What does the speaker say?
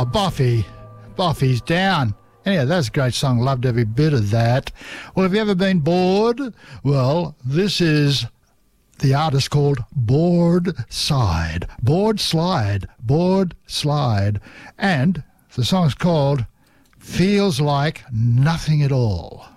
Oh, Buffy. Buffy's down. Anyhow, that's a great song. Loved every bit of that. Well, have you ever been bored? Well, this is the artist called Bored Side. Bored Slide. Bored Slide. And the song's called Feels Like Nothing at All.